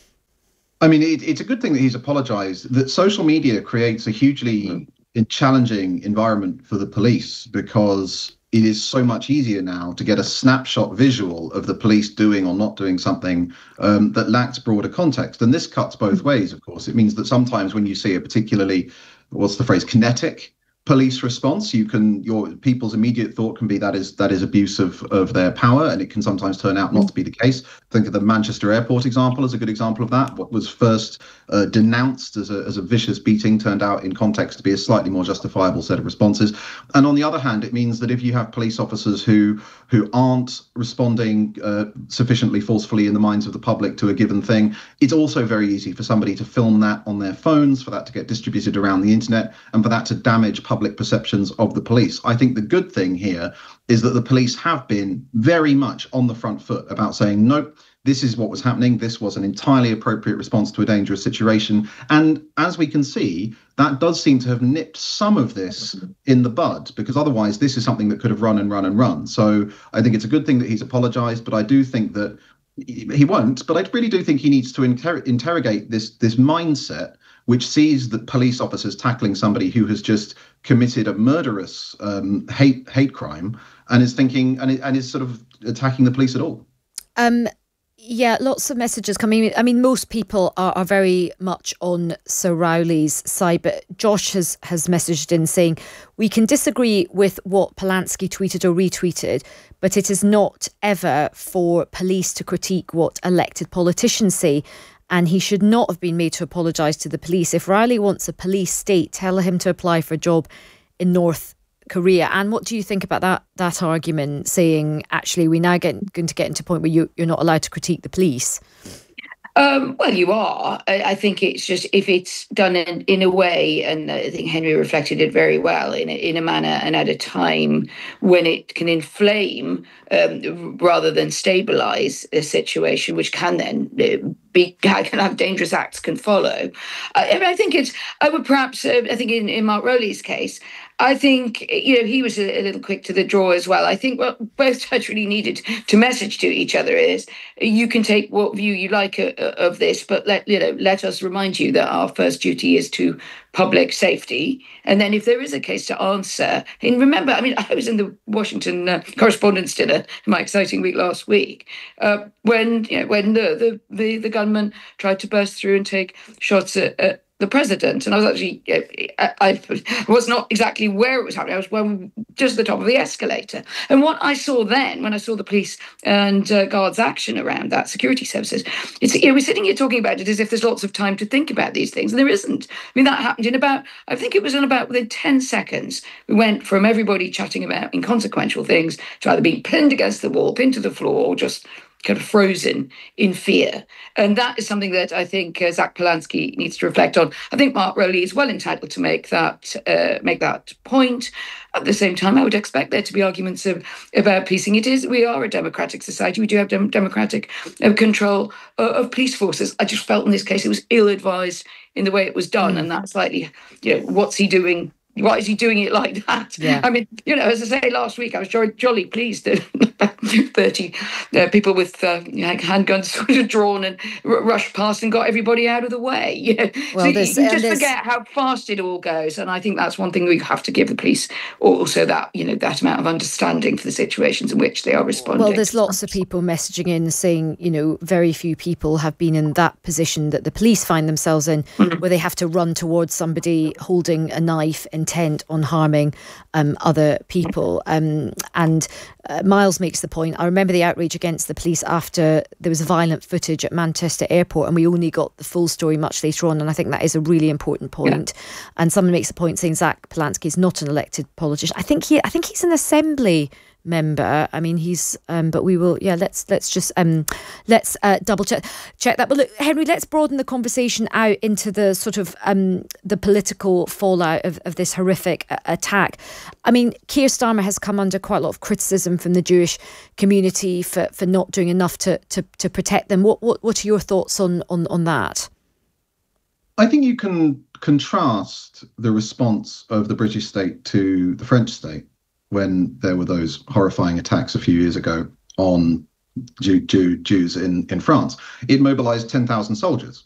I mean, it, it's a good thing that he's apologised. That social media creates a hugely challenging environment for the police, because it is so much easier now to get a snapshot visual of the police doing or not doing something um, that lacks broader context. And this cuts both ways, of course. It means that sometimes when you see a particularly, what's the phrase, kinetic police response, you can, your people's immediate thought can be that is that is abuse of, of their power, and it can sometimes turn out not to be the case. Think of the Manchester Airport example as a good example of that. What was first uh, denounced as a, as a vicious beating turned out in context to be a slightly more justifiable set of responses. And on the other hand, it means that if you have police officers who who aren't responding uh, sufficiently forcefully in the minds of the public to a given thing, it's also very easy for somebody to film that on their phones, for that to get distributed around the internet, and for that to damage public perceptions of the police. I think the good thing here is that the police have been very much on the front foot about saying, nope, this is what was happening. This was an entirely appropriate response to a dangerous situation. And as we can see, that does seem to have nipped some of this in the bud, because otherwise this is something that could have run and run and run. So I think it's a good thing that he's apologized, but I do think that he won't, but I really do think he needs to inter- interrogate this this mindset which sees the police officers tackling somebody who has just committed a murderous um, hate hate crime, and is thinking and, and is sort of attacking the police at all. Um, yeah, lots of messages coming. I mean, most people are, are very much on Sir Rowley's side, but Josh has, has messaged in saying, we can disagree with what Polanski tweeted or retweeted, but it is not ever for police to critique what elected politicians say, and he should not have been made to apologise to the police. If Rowley wants a police state, tell him to apply for a job in North Korea. And what do you think about that that argument, saying actually we now get going to get into a point where you, you're not allowed to critique the police? Um, well, you are. I, I think it's just if it's done in, in a way, and I think Henry reflected it very well, in a, in a manner and at a time when it can inflame um, rather than stabilise a situation, which can then be can have dangerous acts can follow. I, I mean, I think it's. I would perhaps. Uh, I think in, in Mark Rowley's case, I think, you know, he was a, a little quick to the draw as well. I think what both sides really needed to message to each other is, you can take what view you like uh, of this, but let you know, let us remind you that our first duty is to public safety. And then if there is a case to answer, and remember, I mean, I was in the Washington uh, Correspondents' Dinner in my exciting week last week, uh, when you know, when the, the, the, the gunman tried to burst through and take shots at, at the president. And I was actually, I, I was not exactly where it was happening. I was well, just at the top of the escalator. And what I saw then, when I saw the police and uh, guards' action around that, security services, it's, you know, we're sitting here talking about it as if there's lots of time to think about these things. And there isn't. I mean, that happened in about, I think it was in about within ten seconds. We went from everybody chatting about inconsequential things to either being pinned against the wall, pinned to the floor, or just kind of frozen in fear. And that is something that I think uh, Zach Polanski needs to reflect on. I think Mark Rowley is well entitled to make that uh, make that point. At the same time, I would expect there to be arguments of, about policing. It is, we are a democratic society. We do have dem- democratic uh, control uh, of police forces. I just felt in this case it was ill-advised in the way it was done. Mm. And that's slightly, you know, what's he doing? Why is he doing it like that? Yeah. I mean, you know, as I say, last week I was jolly, jolly pleased that thirty uh, people with uh, handguns sort of drawn and r- rushed past and got everybody out of the way. You know? Well, so you, you just forget how fast it all goes. And I think that's one thing we have to give the police also, that, you know, that amount of understanding for the situations in which they are responding. Well, there's lots of people messaging in saying, you know, very few people have been in that position that the police find themselves in, mm-hmm. where they have to run towards somebody holding a knife in intent on harming um, other people. Um, and uh, Miles makes the point. I remember the outrage against the police after there was violent footage at Manchester Airport, and we only got the full story much later on. And I think that is a really important point. Yeah. And someone makes a point saying Zach Polanski is not an elected politician. I think he, I think he's an Assembly member. I mean, he's. Um, but we will. Yeah, let's let's just um, let's uh, double check check that. But look, Henry, let's broaden the conversation out into the sort of um, the political fallout of, of this horrific uh, attack. I mean, Keir Starmer has come under quite a lot of criticism from the Jewish community for, for not doing enough to to, to protect them. What, what what are your thoughts on on on that? I think you can contrast the response of the British state to the French state when there were those horrifying attacks a few years ago on Jew, Jew, Jews in, in France. It mobilized ten thousand soldiers.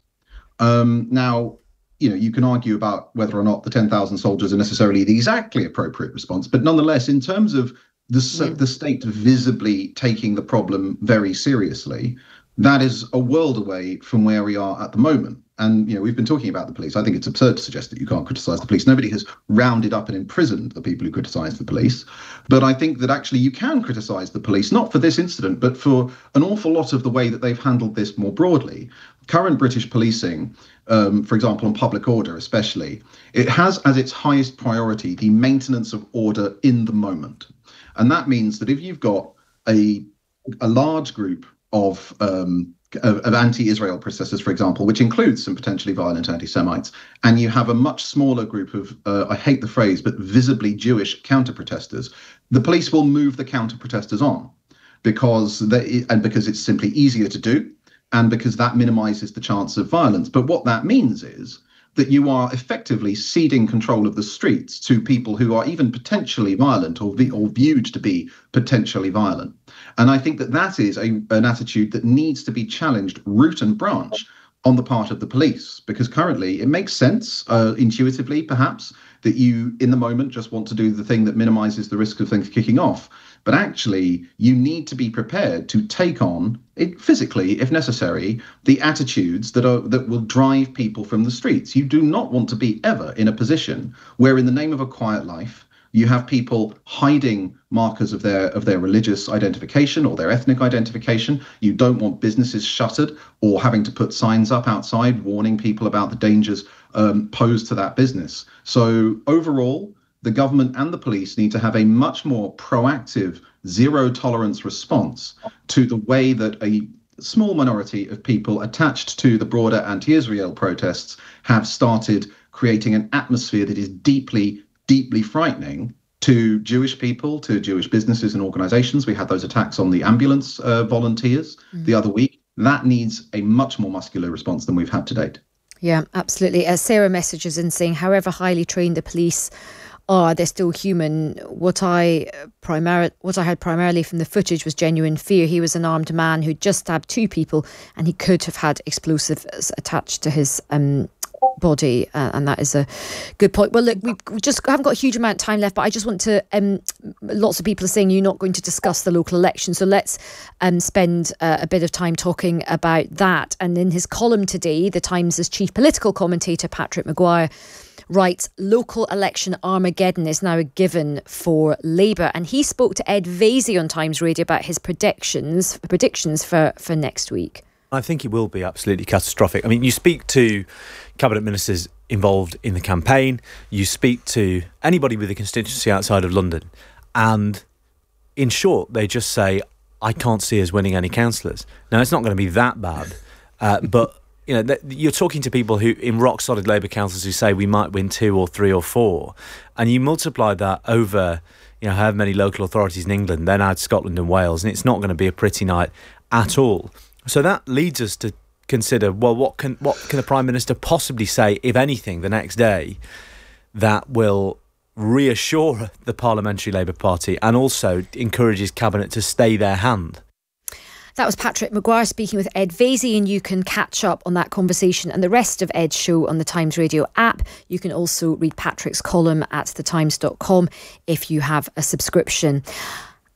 Um, now, you know, you can argue about whether or not the ten thousand soldiers are necessarily the exactly appropriate response, but nonetheless, in terms of the, yeah. the state visibly taking the problem very seriously, that is a world away from where we are at the moment. And, you know, we've been talking about the police. I think it's absurd to suggest that you can't criticise the police. Nobody has rounded up and imprisoned the people who criticise the police. But I think that actually you can criticise the police, not for this incident, but for an awful lot of the way that they've handled this more broadly. Current British policing, um, for example, on public order especially, it has as its highest priority the maintenance of order in the moment. And that means that if you've got a, a large group of um, Of, of anti-Israel protesters, for example, which includes some potentially violent anti-Semites, and you have a much smaller group of, uh, I hate the phrase, but visibly Jewish counter-protesters, the police will move the counter-protesters on because they, and because it's simply easier to do, and because that minimises the chance of violence. But what that means is that you are effectively ceding control of the streets to people who are even potentially violent or, v- or viewed to be potentially violent. And I think that that is a, an attitude that needs to be challenged root and branch on the part of the police, because currently it makes sense, uh, intuitively perhaps, that you in the moment just want to do the thing that minimises the risk of things kicking off. But actually, you need to be prepared to take on, it, physically, if necessary, the attitudes that are that will drive people from the streets. You do not want to be ever in a position where, in the name of a quiet life, you have people hiding markers of their of their religious identification or their ethnic identification. You don't want businesses shuttered or having to put signs up outside warning people about the dangers um, posed to that business. So overall, the government and the police need to have a much more proactive, zero tolerance response to the way that a small minority of people attached to the broader anti-Israel protests have started creating an atmosphere that is deeply, deeply frightening to Jewish people, to Jewish businesses and organizations. We had those attacks on the ambulance uh, volunteers mm. the other week. That needs a much more muscular response than we've had to date. Yeah, absolutely. Uh, Sarah messages in saying, however highly trained the police are, they're still human. What I primar- what I heard primarily from the footage was genuine fear. He was an armed man who just stabbed two people, and he could have had explosives attached to his um, body, uh, and that is a good point. Well, look, we just haven't got a huge amount of time left, but I just want to, um, lots of people are saying you're not going to discuss the local election, so let's um, spend uh, a bit of time talking about that. And in his column today, The Times' chief political commentator, Patrick Maguire, writes, local election Armageddon is now a given for Labour. And he spoke to Ed Vaizey on Times Radio about his predictions predictions for, for next week. I think it will be absolutely catastrophic. I mean, you speak to cabinet ministers involved in the campaign, you speak to anybody with a constituency outside of London, and in short, they just say, I can't see us winning any councillors. Now, it's not going to be that bad, uh, but you know, th- you're talking to people who, in rock-solid Labour councils, who say we might win two or three or four, and you multiply that over, you know, however many local authorities in England, then add Scotland and Wales, and it's not going to be a pretty night at all. So that leads us to consider, well, what can what can the Prime Minister possibly say, if anything, the next day that will reassure the Parliamentary Labour Party and also encourage his cabinet to stay their hand? That was Patrick Maguire speaking with Ed Vaizey, and you can catch up on that conversation and the rest of Ed's show on the Times Radio app. You can also read Patrick's column at the times dot com if you have a subscription.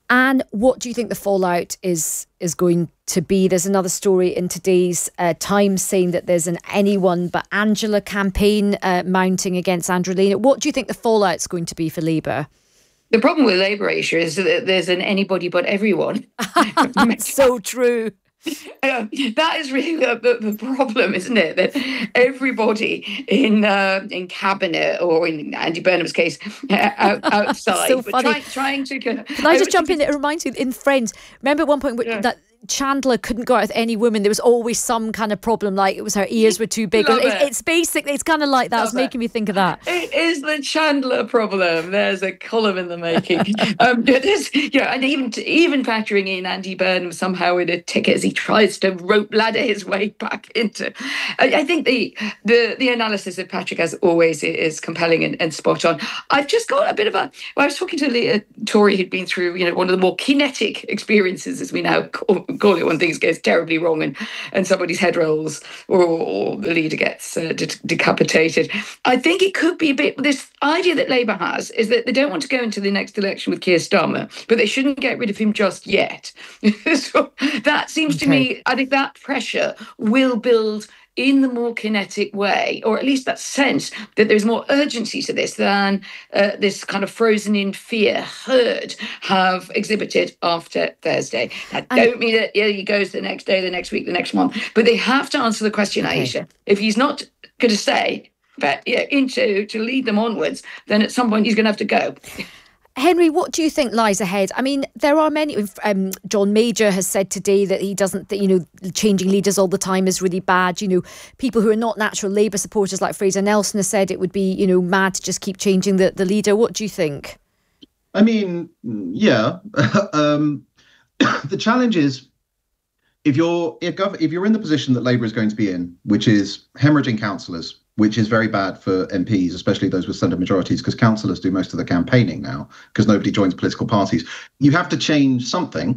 And what do you think the fallout is is going to be? There's another story in today's uh, Times saying that there's an anyone but Angela campaign uh, mounting against Andrew Leiner. What do you think the fallout's going to be for Labour? The problem with Labour, Aisha, is that there's an anybody but everyone. So true. Uh, that is really the, the, the problem, isn't it? That everybody in uh, in cabinet, or in Andy Burnham's case, uh, out, outside, so but funny. Try, trying to. Can I just jump in? It reminds me in Friends. Remember at one point yeah. that Chandler couldn't go out with any woman. There was always some kind of problem, like it was her ears were too big. It, it. It's basic. It's kind of like that. Love It's making it. me think of that. It is the Chandler problem. There's a column in the making. um, this, you know, and even even factoring in Andy Burnham somehow in a ticket as he tries to rope ladder his way back into. I, I think the the the analysis of Patrick, as always, is compelling and, and spot on. I've just got a bit of a. Well, I was talking to a Tory who'd been through, you know, one of the more kinetic experiences, as we now call, call it, when things goes terribly wrong and, and somebody's head rolls or, or the leader gets uh, de- decapitated. I think it could be a bit, this idea that Labour has is that they don't want to go into the next election with Keir Starmer, but they shouldn't get rid of him just yet. So that seems okay. to me, I think that pressure will build in the more kinetic way, or at least that sense that there's more urgency to this than uh, this kind of frozen in fear herd have exhibited after Thursday. I don't mean that yeah, he goes the next day, the next week, the next month, but they have to answer the question, okay. Aisha. If he's not going to stay but, yeah, into to lead them onwards, then at some point he's going to have to go. Henry, what do you think lies ahead? I mean, there are many. Um, John Major has said today that he doesn't think, you know, changing leaders all the time is really bad. You know, people who are not natural Labour supporters like Fraser Nelson has said it would be, you know, mad to just keep changing the, the leader. What do you think? I mean, yeah. um, the challenge is if you're if, gov- if you're in the position that Labour is going to be in, which is hemorrhaging councillors, which is very bad for M Ps, especially those with centre majorities, because councillors do most of the campaigning now, because nobody joins political parties. You have to change something.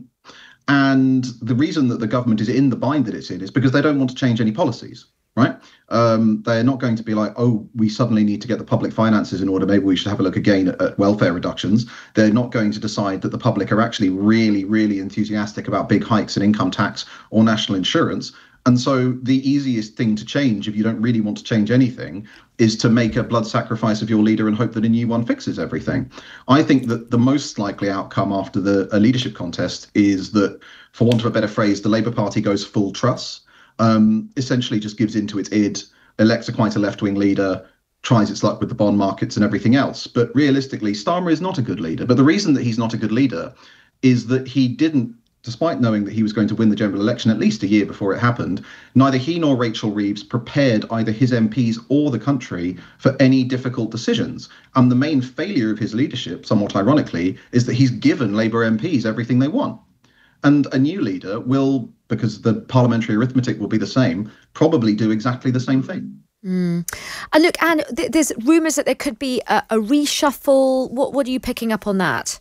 And the reason that the government is in the bind that it's in is because they don't want to change any policies, right? Um, they're not going to be like, oh, we suddenly need to get the public finances in order. Maybe we should have a look again at, at welfare reductions. They're not going to decide that the public are actually really, really enthusiastic about big hikes in income tax or national insurance. And so the easiest thing to change, if you don't really want to change anything, is to make a blood sacrifice of your leader and hope that a new one fixes everything. I think that the most likely outcome after the a leadership contest is that, for want of a better phrase, the Labour Party goes full truss, um, essentially just gives into its id, elects a quite a left-wing leader, tries its luck with the bond markets and everything else. But realistically, Starmer is not a good leader. But the reason that he's not a good leader is that he didn't, despite knowing that he was going to win the general election at least a year before it happened, neither he nor Rachel Reeves prepared either his M Ps or the country for any difficult decisions. And the main failure of his leadership, somewhat ironically, is that he's given Labour M Ps everything they want. And a new leader will, because the parliamentary arithmetic will be the same, probably do exactly the same thing. Mm. And look, Anne, th- there's rumours that there could be a, a reshuffle. What, what are you picking up on that?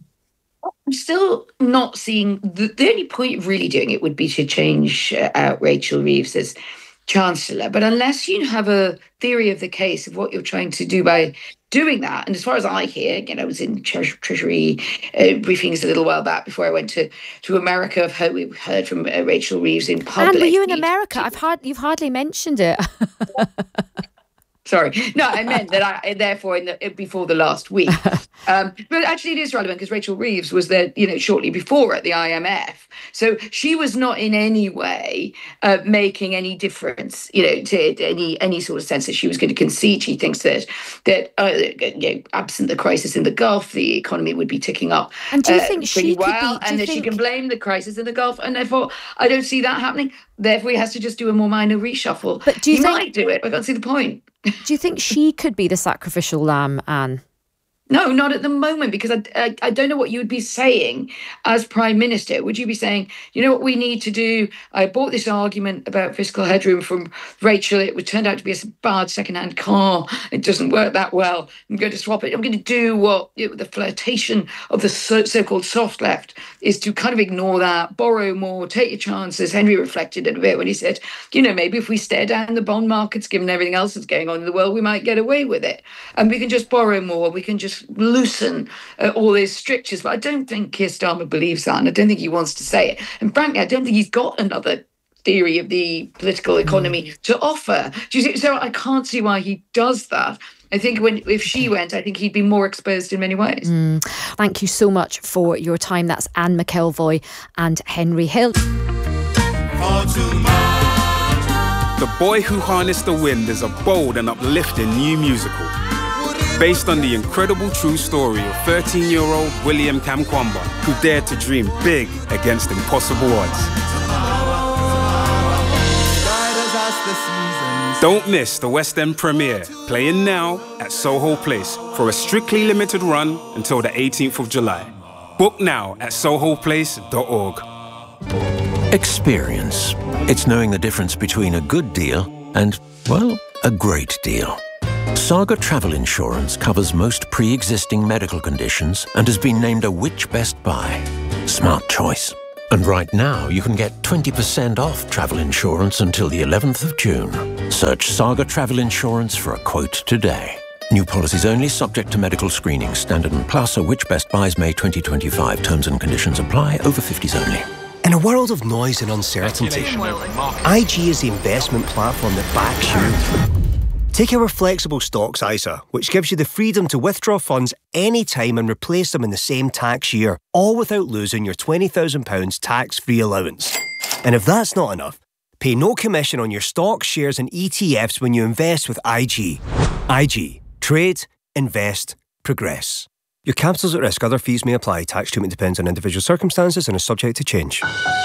I'm still not seeing the, the only point of really doing it would be to change uh, out Rachel Reeves as Chancellor. But unless you have a theory of the case of what you're trying to do by doing that, and as far as I hear, again, I was in tre- Treasury uh, briefings a little while back before I went to, to America. I've heard, we've heard from uh, Rachel Reeves in public. Anne, were you in America? I've hard, you've hardly mentioned it. Sorry. No, I meant that I, therefore, in the, before the last week. Um, but actually, it is relevant because Rachel Reeves was there, you know, shortly before at the I M F. So she was not in any way uh, making any difference, you know, to, to any any sort of sense that she was going to concede. She thinks that that uh, you know, absent the crisis in the Gulf, the economy would be ticking up. And do you uh, think she could well, be? And that think... she can blame the crisis in the Gulf, and therefore I don't see that happening. Therefore, he has to just do a more minor reshuffle. But do you he think... might do it. I can't see the point. Do you think she could be the sacrificial lamb, Anne? No, not at the moment, because I, I, I don't know what you would be saying as Prime Minister. Would you be saying, you know what we need to do? I bought this argument about fiscal headroom from Rachel. It would turn out to be a bad second-hand car. It doesn't work that well. I'm going to swap it. I'm going to do what you know, the flirtation of the so- so-called soft left is to kind of ignore that, borrow more, take your chances. Henry reflected it a bit when he said, you know, maybe if we stare down the bond markets, given everything else that's going on in the world, we might get away with it. And we can just borrow more. We can just of loosen uh, all those strictures. But I don't think Keir Starmer believes that, and I don't think he wants to say it. And frankly, I don't think he's got another theory of the political economy mm. to offer. Do you see? So I can't see why he does that. I think when if she went, I think he'd be more exposed in many ways. Mm. Thank you so much for your time. That's Anne McElvoy and Henry Hill. The Boy Who Harnessed the Wind is a bold and uplifting new musical based on the incredible true story of thirteen-year-old William Kamkwamba, who dared to dream big against impossible odds. Don't miss the West End premiere, playing now at Soho Place for a strictly limited run until the eighteenth of July. Book now at soho place dot org. Experience. It's knowing the difference between a good deal and, well, a great deal. Saga Travel Insurance covers most pre-existing medical conditions and has been named a Which Best Buy. Smart choice. And right now, you can get twenty percent off travel insurance until the eleventh of June. Search Saga Travel Insurance for a quote today. New policies only, subject to medical screening. Standard and Plus, or Which Best Buys May twenty twenty-five. Terms and conditions apply. Over fifties only. In a world of noise and uncertainty, I G is the investment platform that backs you. Take our flexible stocks I S A, which gives you the freedom to withdraw funds anytime and replace them in the same tax year, all without losing your twenty thousand pounds tax-free allowance. And if that's not enough, pay no commission on your stocks, shares and E T Fs when you invest with I G. I G. Trade, invest, progress. Your capital's at risk. Other fees may apply. Tax treatment depends on individual circumstances and is subject to change.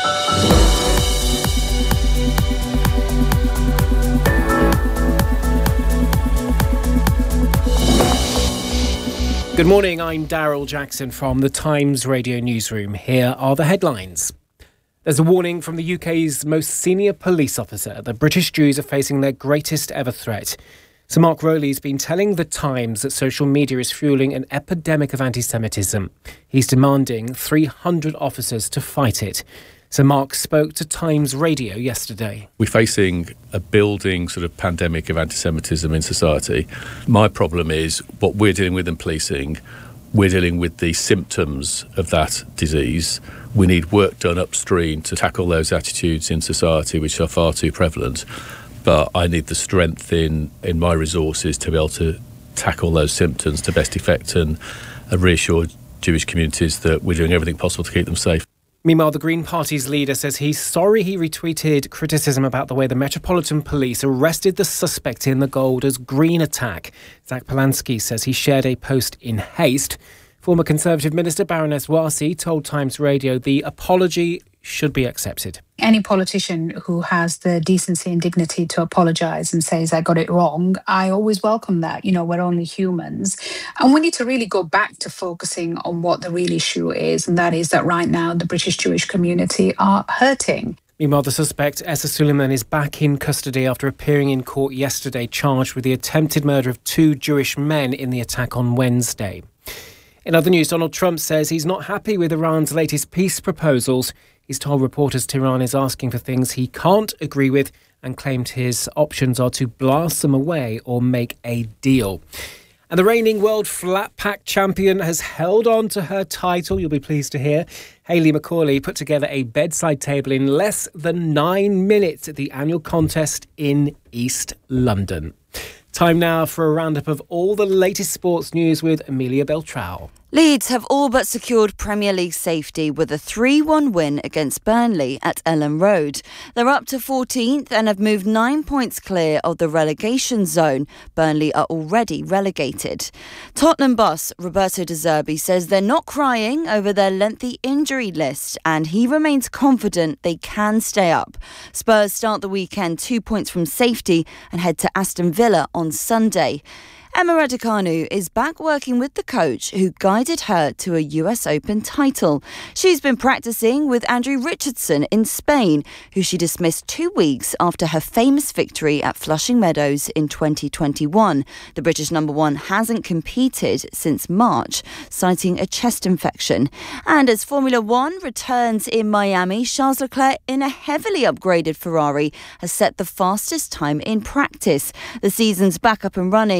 Good morning, I'm Daryl Jackson from the Times Radio Newsroom. Here are the headlines. There's a warning from the U K's most senior police officer that British Jews are facing their greatest ever threat. Sir Mark Rowley's been telling The Times that social media is fueling an epidemic of anti-Semitism. He's demanding three hundred officers to fight it. Sir Mark spoke to Times Radio yesterday. We're facing a building sort of pandemic of anti-Semitism in society. My problem is what we're dealing with in policing. We're dealing with the symptoms of that disease. We need work done upstream to tackle those attitudes in society which are far too prevalent. But I need the strength in, in my resources to be able to tackle those symptoms to best effect and uh, reassure Jewish communities that we're doing everything possible to keep them safe. Meanwhile, the Green Party's leader says he's sorry he retweeted criticism about the way the Metropolitan Police arrested the suspect in the Golders Green attack. Zach Polanski says he shared a post in haste. Former Conservative Minister Baroness Warsi told Times Radio the apology should be accepted. Any politician who has the decency and dignity to apologise and says, I got it wrong, I always welcome that. You know, we're only humans. And we need to really go back to focusing on what the real issue is, and that is that right now the British Jewish community are hurting. Meanwhile, the suspect, Essa Suleiman, is back in custody after appearing in court yesterday, charged with the attempted murder of two Jewish men in the attack on Wednesday. In other news, Donald Trump says he's not happy with Iran's latest peace proposals. He's told reporters Tehran is asking for things he can't agree with and claimed his options are to blast them away or make a deal. And the reigning world flat pack champion has held on to her title, you'll be pleased to hear. Hayley McCauley put together a bedside table in less than nine minutes at the annual contest in East London. Time now for a roundup of all the latest sports news with Amelia Beltrao. Leeds have all but secured Premier League safety with a three one win against Burnley at Ellen Road. They're up to fourteenth and have moved nine points clear of the relegation zone. Burnley are already relegated. Tottenham boss Roberto De Zerbi says they're not crying over their lengthy injury list and he remains confident they can stay up. Spurs start the weekend two points from safety and head to Aston Villa on Sunday. Emma Raducanu is back working with the coach who guided her to a U S Open title. She's been practicing with Andrew Richardson in Spain, who she dismissed two weeks after her famous victory at Flushing Meadows in twenty twenty-one. The British number one hasn't competed since March, citing a chest infection. And as Formula One returns in Miami, Charles Leclerc in a heavily upgraded Ferrari has set the fastest time in practice. The season's back up and running after a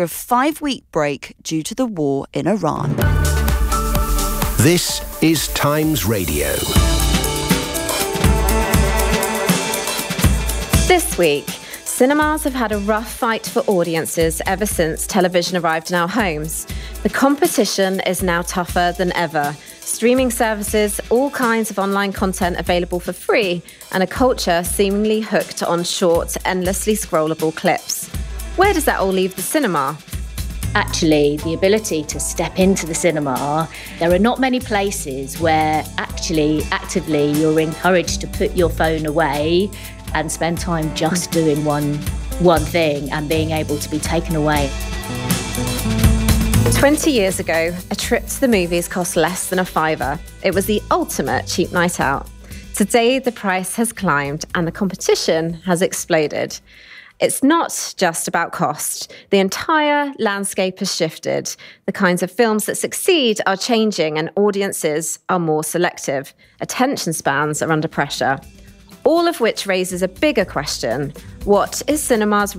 a five-week break due to the war in Iran. This is Times Radio. This week, cinemas have had a rough fight for audiences ever since television arrived in our homes. The competition is now tougher than ever. Streaming services, all kinds of online content available for free, and a culture seemingly hooked on short, endlessly scrollable clips. Where does that all leave the cinema? Actually, the ability to step into the cinema, there are not many places where actually, actively, you're encouraged to put your phone away and spend time just doing one one thing and being able to be taken away. twenty years ago, a trip to the movies cost less than a fiver. It was the ultimate cheap night out. Today, the price has climbed and the competition has exploded. It's not just about cost. The entire landscape has shifted. The kinds of films that succeed are changing and audiences are more selective. Attention spans are under pressure. All of which raises a bigger question. What is cinema's